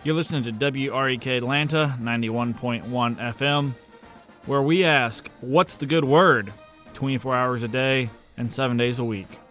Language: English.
You're listening to WREK Atlanta 91.1 FM, where we ask, what's the good word? 24 hours a day and 7 days a week.